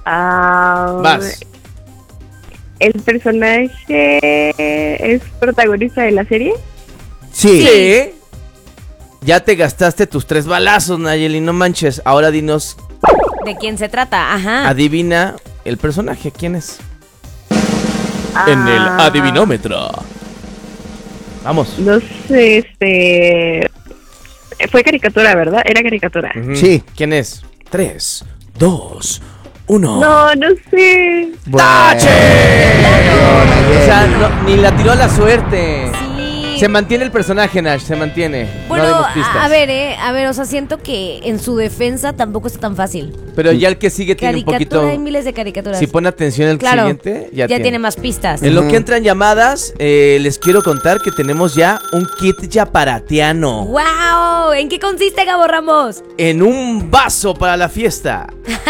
Vas. ¿El personaje es protagonista de la serie? Sí. Ya te gastaste tus 3 balazos, Nayeli, no manches. Ahora dinos, ¿De quién se trata? Ajá. adivina el personaje, ¿quién es? Ah, En el adivinómetro. Vamos. No sé, fue caricatura, ¿verdad? Era caricatura. Ujú. Sí. ¿Quién es? 3, 2, 1. No sé. ¡Tache! Nayeli. O sea, ni la tiró a la suerte. Sí. Se mantiene el personaje, Nash, se mantiene. Bueno, no demos pistas. a ver, o sea, siento que en su defensa tampoco está tan fácil. Pero ya el que sigue tiene un Caricatura, poquito. hay miles de caricaturas. Si pone atención el Claro, siguiente, ya tiene más pistas. En lo que entran llamadas, les quiero contar que tenemos ya un kit yaparatiano. ¡Wow! ¿En qué consiste, Gabo Ramos? En un vaso para la fiesta.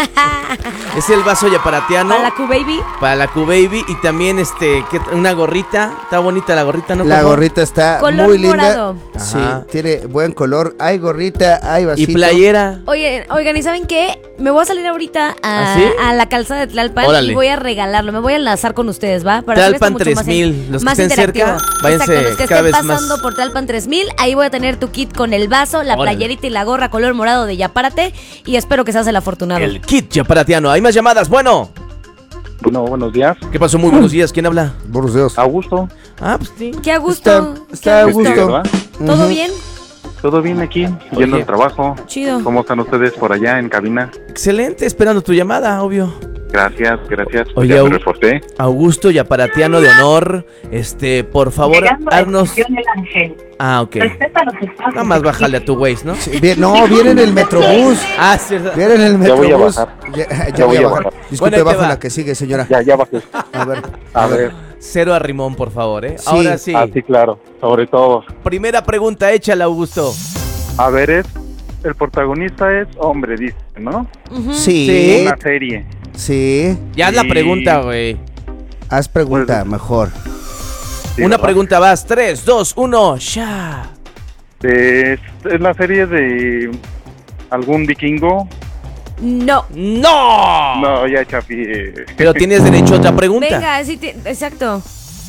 Es el vaso yaparatiano. ¿Para la Q-Baby? Para la Q-Baby. Y también una gorrita. Está bonita la gorrita, ¿no? La Coco? gorrita está Color muy linda. morado. Sí, Ajá. tiene buen color. Hay gorrita, hay vasito. Y playera. Oigan, ¿y saben qué? Me voy a salir ahorita ¿Ah, sí? a la calzada de Tlalpan Órale. y voy a regalarlo. Me voy a enlazar con ustedes, ¿va? Para hacer esto Tlalpan mucho más 3000. Los que más estén cerca, interactivo. váyanse Exacto, los que cada estén vez más. pasando por Tlalpan 3000, ahí voy a tener tu kit con el vaso, la Órale. playerita y la gorra color morado de Yapárate y espero que seas el afortunado. El kit yaparatiano. Hay más llamadas. Bueno. Bueno, buenos días. ¿Qué pasó? Muy buenos días. ¿Quién habla? Buenos días. Augusto. Ah, pues sí. Qué a gusto. Está a qué gusto. ¿verdad? ¿Todo Ujú. bien? ¿Todo bien aquí? Oye. Yendo al trabajo. Chido. ¿Cómo están ustedes por allá en cabina? Excelente. Esperando tu llamada, obvio. Gracias. Pues Oye, ya Au- me reporté. Augusto yaparatiano de honor. Por favor, haznos. Ah, ok. Nada más bájale a tu Waze, ¿no? Sí, no, viene en el Metrobús. Ah, sí, ¿verdad? Viene en el Ya voy a Metrobús. bajar. Ya voy a bajar. Bueno, Disculpe, ahí te bajo va. la que sigue, señora. Ya bajé. A ver. A ver. Cero a rimón, por favor, ¿eh? Sí. Ahora sí. Ah, sí, claro. Sobre todo. Primera pregunta, échala, Augusto. A ver, el protagonista es hombre, dice, ¿no? Ujú. Sí. Una serie. Sí. Ya haz la Sí. pregunta, güey. Haz pregunta mejor. Sí, Una ¿verdad? pregunta vas. 3, 2, 1, ya. Es la serie de algún vikingo. No. ¡No! No, ya chapié. Pero tienes derecho a otra pregunta. Venga, sí, exacto.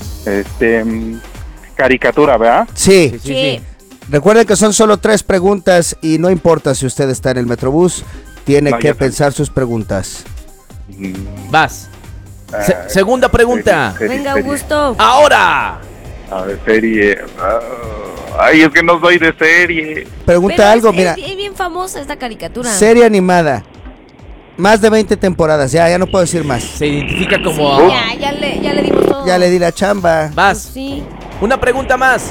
Caricatura, ¿verdad? Sí. Sí. Recuerden que son solo 3 preguntas y no importa si usted está en el Metrobús, tiene No, que ya sé. pensar sus preguntas. Vas. Segunda pregunta. Venga, Augusto. Ahora. A ver, serie. Ay, es que no soy de serie. Pregunta Pero algo, es mira. bien famosa esta caricatura. Serie animada. Más de 20 temporadas. Ya no puedo decir más. Se identifica como. Sí, ya le dimos todo. Ya le di la chamba. Vas. Sí. Una pregunta más.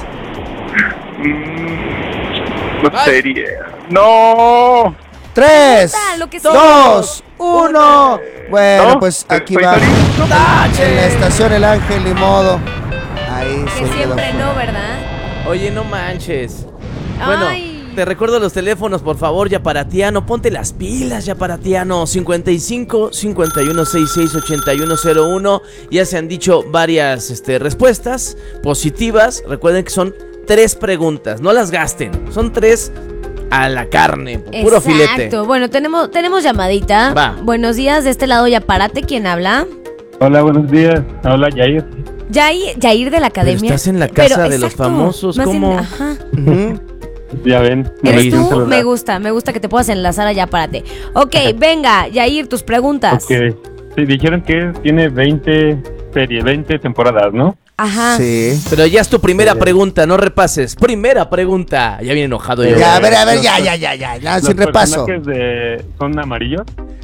No, Ay. serie. ¡No! 3, Lo que sea. 2, 1. Bueno, ¿No? pues aquí ¿Estoy va. solito? En la estación El Ángel, ni modo. Ahí Que se quedó. siempre no, ¿verdad? Oye, no manches. Bueno, Ay. te recuerdo los teléfonos, por favor, yaparatiano. Ponte las pilas, yaparatiano. 55 51 66 8101. Ya se han dicho varias respuestas positivas. Recuerden que son 3 preguntas. No las gasten. Son 3 a la carne. Puro filete. Exacto. Bueno, tenemos llamadita. Va. Buenos días, de este lado Yapárate. ¿Quién habla? Hola, buenos días. Habla Jair. Yair de la academia. Pero estás en la casa de los exacto, famosos, más bien, ¿cómo? ajá. Ujú. Ya ven. ¿Eres tú? Me gusta que te puedas enlazar a Yapárate. Ok, venga, Yair, tus preguntas. Ok. Sí, dijeron que tiene 20 series, 20 temporadas, ¿no? Ajá. Sí. Pero ya es tu primera pregunta, no repases. Primera pregunta. Ya viene enojado yo. Ya, a ver, ya, sin repaso. ¿Los personajes son amarillos?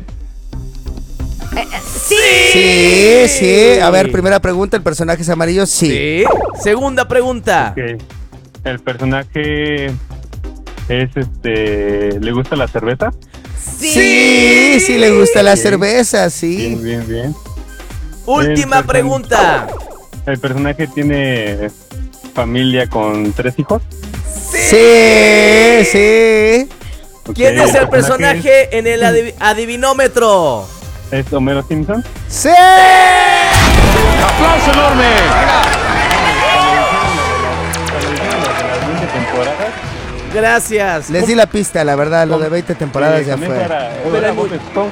Sí. Sí. A ver, primera pregunta, ¿el personaje es amarillo? Sí. Sí. Segunda pregunta. Ok. ¿El personaje es le gusta la cerveza? Sí, le gusta la cerveza, sí. Bien. Última El person- pregunta. ¿El personaje tiene familia con 3 hijos? Sí. Ok. ¿Quién es el personaje en el adivinómetro? ¿Es Homero Simpson? Sí. ¡Aplauso enorme! Las 20 temporadas. Gracias. Les di la pista, la verdad, lo de 20 temporadas ya También fue. Era Pero Bob Esponja.